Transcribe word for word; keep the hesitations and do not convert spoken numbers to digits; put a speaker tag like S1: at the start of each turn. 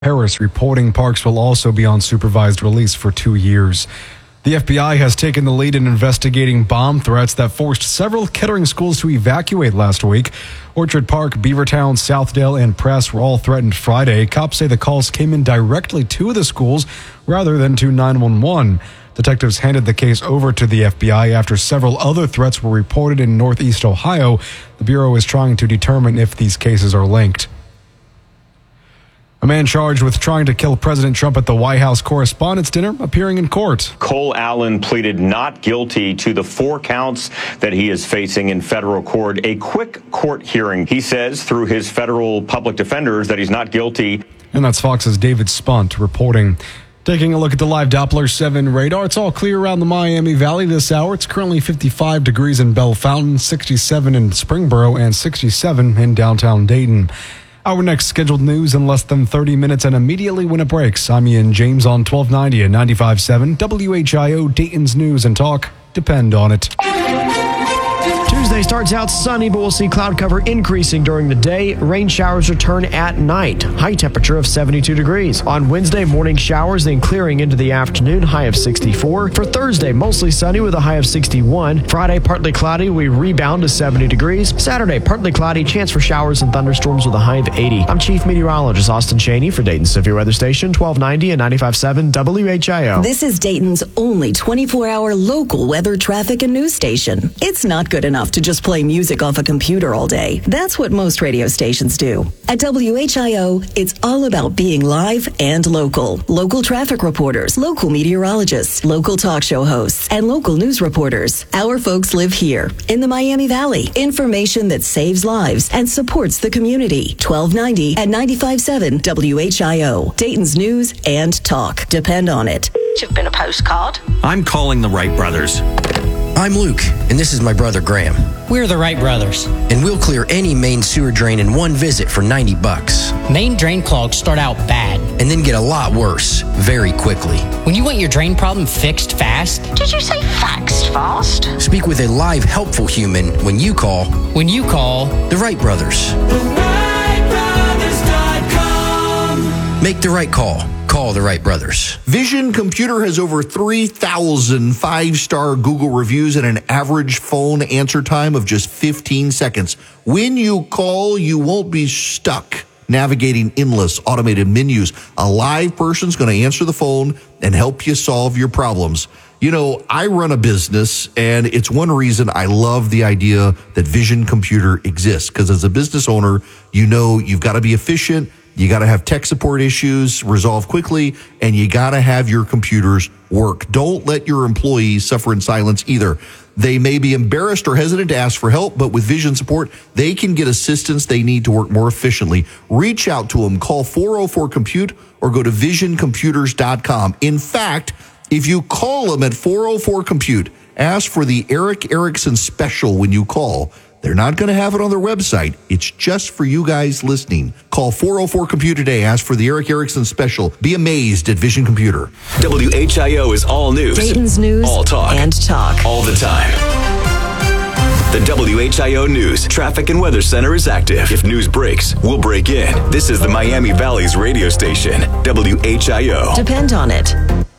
S1: Harris reporting Parks will also be on supervised release for two years. The F B I has taken the lead in investigating bomb threats that forced several Kettering schools to evacuate last week. Orchard Park, Beavertown, Southdale, and Press were all threatened Friday. Cops say the calls came in directly to the schools rather than to nine one one. Detectives handed the case over to the F B I after several other threats were reported in Northeast Ohio. The Bureau is trying to determine if these cases are linked. A man charged with trying to kill President Trump at the White House Correspondents' Dinner appearing in court.
S2: Cole Allen pleaded not guilty to the four counts that he is facing in federal court. A quick court hearing, he says, through his federal public defenders, that he's not guilty.
S1: And that's Fox's David Spunt reporting. Taking a look at the live Doppler seven radar, it's all clear around the Miami Valley this hour. It's currently fifty-five degrees in Bell Fountain, sixty-seven in Springboro, and sixty-seven in downtown Dayton. Our next scheduled news in less than thirty minutes and immediately when it breaks. I'm Ian James on twelve ninety and ninety-five point seven W H I O, Dayton's News and Talk. Depend on it.
S3: Tuesday starts out sunny, but we'll see cloud cover increasing during the day. Rain showers return at night. High temperature of seventy-two degrees. On Wednesday, morning showers, then clearing into the afternoon, high of sixty-four. For Thursday, mostly sunny with a high of sixty-one. Friday, partly cloudy, we rebound to seventy degrees. Saturday, partly cloudy, chance for showers and thunderstorms with a high of eighty. I'm Chief Meteorologist Austin Cheney for Dayton's Severe Weather Station, twelve ninety and ninety-five point seven W H I O.
S4: This is Dayton's only twenty-four hour local weather, traffic, and news station. It's not good enough to just play music off a computer all day. That's what most radio stations do. At W H I O, it's all about being live and local. Local traffic reporters, local meteorologists, local talk show hosts, and local news reporters. Our folks live here in the Miami Valley. Information that saves lives and supports the community. twelve ninety and ninety-five point seven W H I O. Dayton's News and Talk. Depend on it.
S5: You've been a postcard.
S6: I'm calling the Wright brothers.
S7: I'm Luke, and this is my brother Graham.
S8: We're the Wright brothers.
S7: And we'll clear any main sewer drain in one visit for ninety bucks.
S8: Main drain clogs start out bad
S7: and then get a lot worse very quickly.
S8: When you want your drain problem fixed fast.
S5: Did you say faxed fast?
S7: Speak with a live, helpful human when you call.
S8: When you call
S7: the Wright brothers. the wright brothers dot com. Make the right call. Call the Wright brothers.
S9: Vision Computer has over three thousand five-star Google reviews and an average phone answer time of just fifteen seconds. When you call, you won't be stuck navigating endless automated menus. A live person's going to answer the phone and help you solve your problems. You know, I run a business, and it's one reason I love the idea that Vision Computer exists, because as a business owner, you know you've got to be efficient. You got to have tech support issues resolved quickly, and you got to have your computers work. Don't let your employees suffer in silence either. They may be embarrassed or hesitant to ask for help, but with Vision support, they can get assistance they need to work more efficiently. Reach out to them. Call four oh four compute or go to vision computers dot com. In fact, if you call them at four oh four compute, ask for the Eric Erickson special when you call. They're not going to have it on their website. It's just for you guys listening. Call four oh four compute today. Ask for the Eric Erickson special. Be amazed at Vision Computer.
S6: W H I O is all news.
S4: Dayton's News
S6: all talk.
S4: and Talk.
S6: All the time. The W H I O News Traffic and Weather Center is active. If news breaks, we'll break in. This is the Miami Valley's radio station, W H I O.
S4: Depend on it.